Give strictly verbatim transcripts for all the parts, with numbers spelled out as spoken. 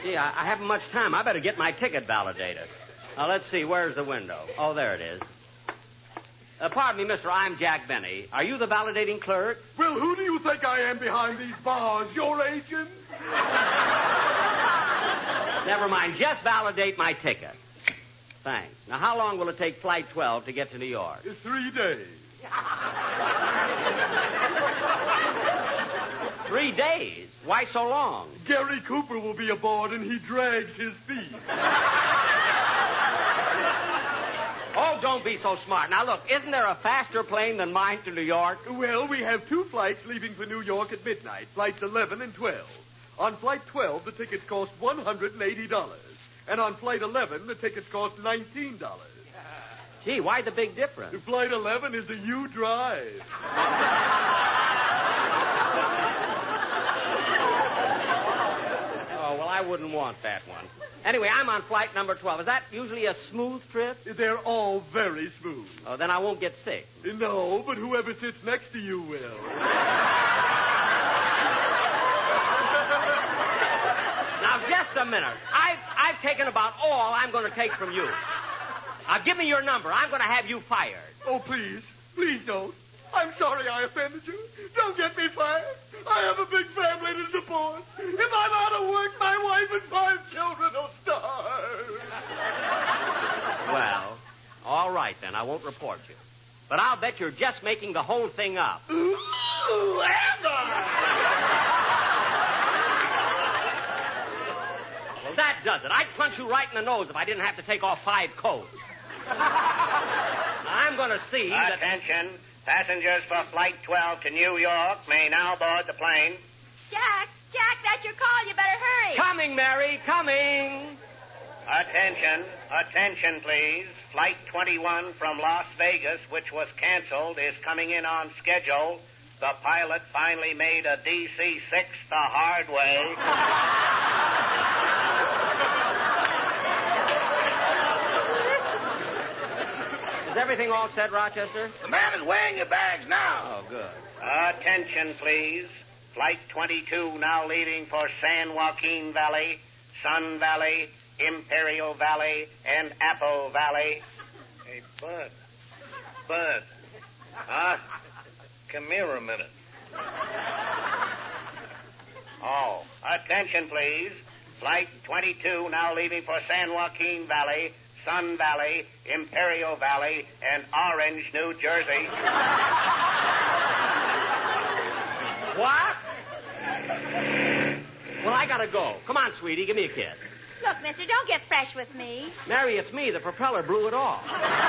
Gee, I, I haven't much time. I better get my ticket validated. Now, let's see. Where's the window? Oh, there it is. Uh, pardon me, mister. I'm Jack Benny. Are you the validating clerk? Well, who do you think I am behind these bars? Your agent? Never mind. Just validate my ticket. Thanks. Now, how long will it take Flight twelve to get to New York? Three days. Three days? Why so long? Gary Cooper will be aboard, and he drags his feet. Oh, don't be so smart. Now, look, isn't there a faster plane than mine to New York? Well, we have two flights leaving for New York at midnight, flights eleven and twelve. On Flight twelve, the tickets cost one hundred eighty dollars. And on Flight eleven, the tickets cost nineteen dollars. Gee, why the big difference? Flight eleven is a U drive. Oh, well, I wouldn't want that one. Anyway, I'm on flight number twelve. Is that usually a smooth trip? They're all very smooth. Oh, then I won't get sick. No, but whoever sits next to you will. Now, just a minute. I've, I've taken about all I'm going to take from you. Now, give me your number. I'm going to have you fired. Oh, please. Please don't. I'm sorry I offended you. Don't get me fired. I have a big family to support. If I'm out of work, my wife and five children will starve. Well, all right, then. I won't report you. But I'll bet you're just making the whole thing up. Ooh, am I? Well, that does it. I'd punch you right in the nose if I didn't have to take off five coats. I'm going to see that... Attention. Passengers for Flight twelve to New York may now board the plane. Jack, Jack, that's your call. You better hurry. Coming, Mary, coming. Attention, attention, please. Flight twenty-one from Las Vegas, which was canceled, is coming in on schedule. The pilot finally made a D C six the hard way. Is everything all set, Rochester? The man is weighing your bags now. Oh, good. Attention, please. Flight twenty-two now leaving for San Joaquin Valley, Sun Valley, Imperial Valley, and Apple Valley. Hey, Bud. Bud. Huh? Come here a minute. Oh, attention, please. Flight twenty-two now leaving for San Joaquin Valley, Sun Valley, Imperial Valley, and Orange, New Jersey. What? Well, I gotta go. Come on, sweetie, give me a kiss. Look, mister, don't get fresh with me. Mary, it's me. The propeller blew it off.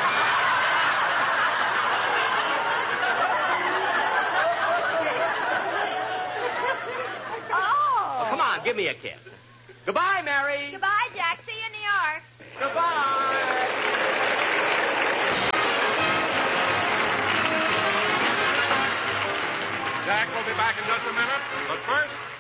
Oh. Well, come on, give me a kiss. Goodbye, Mary. Goodbye, Jack. See you in New York. Goodbye. Jack will be back in just a minute, but first...